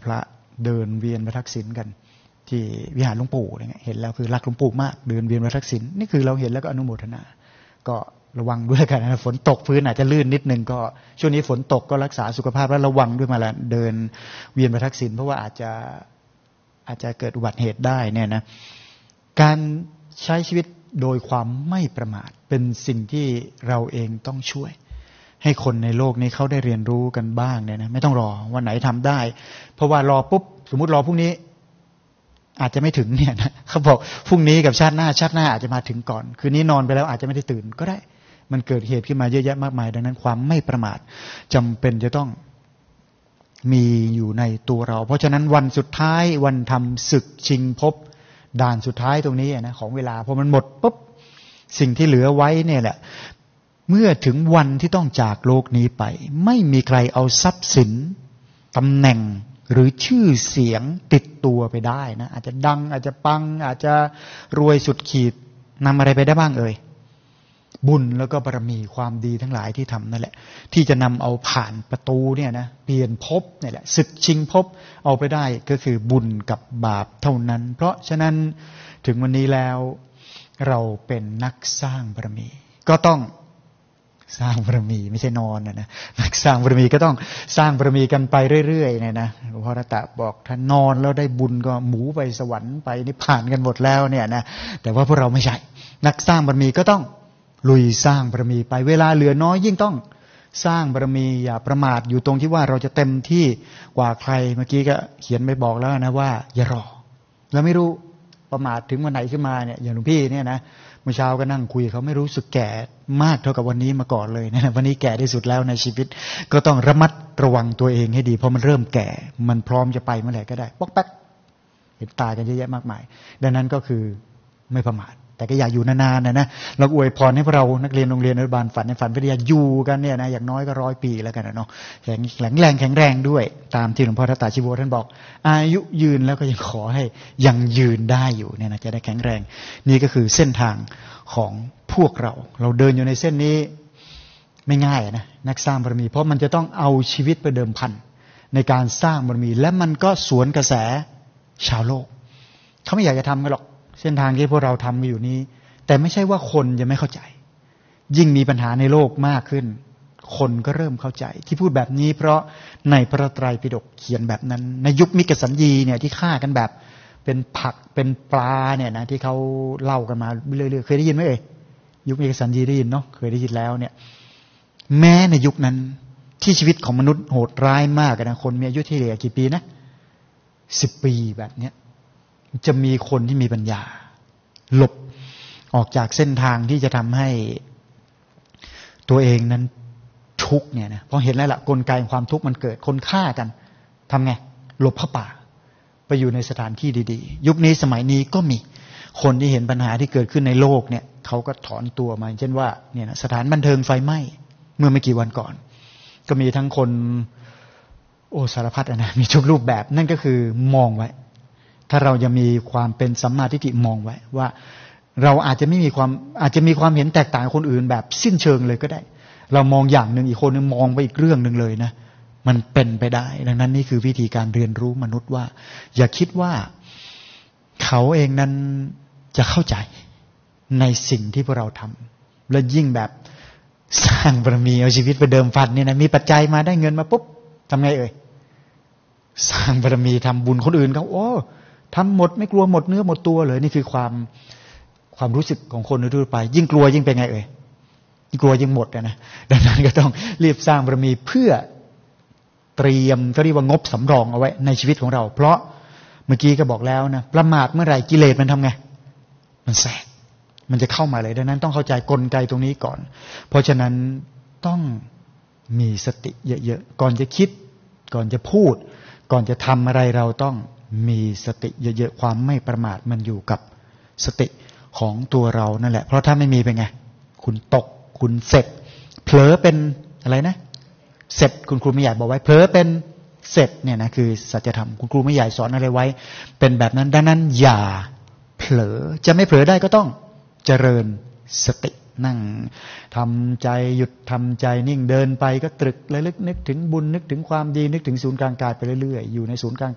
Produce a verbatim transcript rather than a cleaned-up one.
พระเดินเวียนพระทักษิณกันที่วิหารหลวงปู่อะไรเงี้ยเห็นแล้วคือรักหลวงปู่มากเดินเวียนพระทักษิณนี่คือเราเห็นแล้วก็อนุโมทนาก็ระวังด้วยกันนะฝนตกพื้นอาจจะลื่นนิดนึงก็ช่วงนี้ฝนตกก็รักษาสุขภาพและระวังด้วยมาละเดินเวียนพระทักษิณเพราะว่าอาจจะอาจจะเกิดอุบัติเหตุได้เนี่ยนะการใช้ชีวิตโดยความไม่ประมาทเป็นสิ่งที่เราเองต้องช่วยให้คนในโลกนี้เขาได้เรียนรู้กันบ้างเนี่ยนะไม่ต้องรอวันไหนทำได้เพราะว่ารอปุ๊บสมมุติรอพรุ่งนี้อาจจะไม่ถึงเนี่ยนะเขาบอกพรุ่งนี้กับชาติหน้าชาติหน้าอาจจะมาถึงก่อนคืนนี้นอนไปแล้วอาจจะไม่ได้ตื่นก็ได้มันเกิดเหตุขึ้นมาเยอะแยะมากมายดังนั้นความไม่ประมาทจำเป็นจะต้องมีอยู่ในตัวเราเพราะฉะนั้นวันสุดท้ายวันทำศึกชิงภพด่านสุดท้ายตรงนี้นะของเวลาพอมันหมดปุ๊บสิ่งที่เหลือไว้เนี่ยแหละเมื่อถึงวันที่ต้องจากโลกนี้ไปไม่มีใครเอาทรัพย์สินตำแหน่งหรือชื่อเสียงติดตัวไปได้นะอาจจะดังอาจจะปังอาจจะรวยสุดขีดนำอะไรไปได้บ้างเอ่ยบุญแล้วก็บารมีความดีทั้งหลายที่ทำนั่นแหละที่จะนำเอาผ่านประตูเนี่ยนะเปลี่ยนภพเนี่ยแหละศึกชิงภพเอาไปได้ก็คือบุญกับบาปเท่านั้นเพราะฉะนั้นถึงวันนี้แล้วเราเป็นนักสร้างบารมีก็ต้องสร้างบารมีไม่ใช่นอนนะนะนักสร้างบารมีก็ต้องสร้างบารมีกันไปเรื่อยๆเนี่ยนะหลวงพ่อรัตตะบอกถ้านอนแล้วได้บุญก็หมูไปสวรรค์ไปนิพพานกันหมดแล้วเนี่ยนะแต่ว่าพวกเราไม่ใช่นักสร้างบารมีก็ต้องลุยสร้างบารมีไปเวลาเหลือน้อยยิ่งต้องสร้างบารมีอย่าประมาทอยู่ตรงที่ว่าเราจะเต็มที่กว่าใครเมื่อกี้ก็เขียนไปบอกแล้วนะว่าอย่ารอเราไม่รู้ประมาทถึงวันไหนขึ้นมาเนี่ยอย่างหลวงพี่เนี่ยนะเมื่อเช้าก็นั่งคุยเขาไม่รู้สึกแก่มากเท่ากับวันนี้มาก่อนเลยนะวันนี้แก่ที่สุดแล้วในชีวิตก็ต้องระมัดระวังตัวเองให้ดีเพราะมันเริ่มแก่มันพร้อมจะไปเมื่อไหร่ก็ได้ป๊อกแป๊กเห็นตายกันเยอะแยะมากมายดังนั้นก็คือไม่ประมาทแต่ก็อยากอยู่นานๆนะนะเราอวยพรให้พวกเรานักเรียนโรงเรียนอนุบาลฝันในฝันวิทยาอยู่กันเนี่ยนะอย่างน้อยก็ร้อยปีแล้วกันนะเนาะแข็งแข็งแรงแข็งแรงด้วยตามที่หลวงพ่อทัตตาชิโวท่านบอกอายุยืนแล้วก็ยังขอให้ยังยืนได้อยู่เนี่ยนะจะได้แข็งแรงนี่ก็คือเส้นทางของพวกเราเราเดินอยู่ในเส้นนี้ไม่ง่ายนะนักสร้างบารมีเพราะมันจะต้องเอาชีวิตไปเดิมพันในการสร้างบารมีและมันก็สวนกระแสชาวโลกเขาไม่อยากจะทำกันหรอกเส้นทางที่พวกเราทำอยู่นี้แต่ไม่ใช่ว่าคนจะไม่เข้าใจยิ่งมีปัญหาในโลกมากขึ้นคนก็เริ่มเข้าใจที่พูดแบบนี้เพราะในพระไตรปิฎกเขียนแบบนั้นในยุคมิกสัญญีเนี่ยที่ฆ่ากันแบบเป็นผักเป็นปลาเนี่ยนะที่เขาเล่ากันมาเรื่อยๆเคยได้ยินไหมเอ่ยยุคมิกสัญญีได้ยินเนาะเคยได้ยินแล้วเนี่ยแม้ในยุคนั้นที่ชีวิตของมนุษย์โหดร้ายมากนะคนมีอายุที่เหลือกี่ปีนะสิบปีแบบเนี้ยจะมีคนที่มีปัญญาหลบออกจากเส้นทางที่จะทำให้ตัวเองนั้นทุกข์เนี่ยนะพอเห็นแล้วล่ะกลไกความทุกข์มันเกิดคนฆ่ากันทำไงหลบเข้าป่าไปอยู่ในสถานที่ดีๆยุคนี้สมัยนี้ก็มีคนที่เห็นปัญหาที่เกิดขึ้นในโลกเนี่ยเขาก็ถอนตัวมาเช่นว่าเนี่ยนะสถานบันเทิงไฟไหม้เมื่อไม่กี่วันก่อนก็มีทั้งคนโอ้สารพัดนะมีทุกรูปแบบนั่นก็คือมองไว้ถ้าเราจะมีความเป็นสัมมาทิฏฐิมองไว้ว่าเราอาจจะไม่มีความอาจจะมีความเห็นแตกต่างกับคนอื่นแบบสิ้นเชิงเลยก็ได้เรามองอย่างหนึ่งอีกคนนึงมองไปอีกเรื่องนึงเลยนะมันเป็นไปได้ดังนั้นนี่คือวิธีการเรียนรู้มนุษย์ว่าอย่าคิดว่าเขาเองนั้นจะเข้าใจในสิ่งที่พวกเราทำและยิ่งแบบสร้างบารมีเอาชีวิตไปเดิมพันเนี่ยนะมีปัจจัยมาได้เงินมาปุ๊บทำไงเอ่ยสร้างบารมีทำบุญคนอื่นเขาโอ้ทำหมดไม่กลัวหมดเนื้อหมดตัวเลยนี่คือความความรู้สึกของคนทั่วไปยิ่งกลัวยิ่งเป็นไงเอ่ยยิ่งกลัวยิ่งหมดนะดังนั้นก็ต้องรีบสร้างบารมีเพื่อเตรียมเขาเรียกว่างบสำรองเอาไว้ในชีวิตของเราเพราะเมื่อกี้ก็บอกแล้วนะประมาทเมื่อไหร่กิเลสมันทำไงมันแทรกมันจะเข้ามาเลยดังนั้นต้องเข้าใจกลไกตรงนี้ก่อนเพราะฉะนั้นต้องมีสติเยอะๆก่อนจะคิดก่อนจะพูดก่อนจะทำอะไรเราต้องมีสติเยอะๆความไม่ประมาทมันอยู่กับสติของตัวเรานั่นแหละเพราะถ้าไม่มีเป็นไงคุณตกคุณเสร็จเผลอเป็นอะไรนะเสร็จคุณครูไม่ใหญ่บอกไว้เผลอเป็นเสร็จเนี่ยนะคือสัจธรรมคุณครูไม่ใหญ่สอนอะไรไว้เป็นแบบนั้นดังนั้นอย่าเผลอจะไม่เผลอได้ก็ต้องเจริญสตินั่งทำใจหยุดทำใจนิ่งเดินไปก็ตรึกระลึกนึกถึงบุญนึกถึงความดีนึกถึงศูนย์กลางกายไปเรื่อยๆอยู่ในศูนย์กลาง